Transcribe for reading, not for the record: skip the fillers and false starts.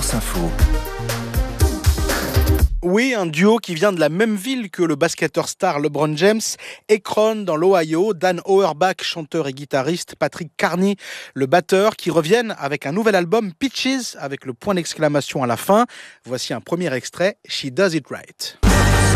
France Info. Oui, un duo qui vient de la même ville que le basketteur star LeBron James, Akron dans l'Ohio, Dan Auerbach, chanteur et guitariste, Patrick Carney, le batteur, qui reviennent avec un nouvel album Peaches avec le point d'exclamation à la fin. Voici un premier extrait, She Does It Right.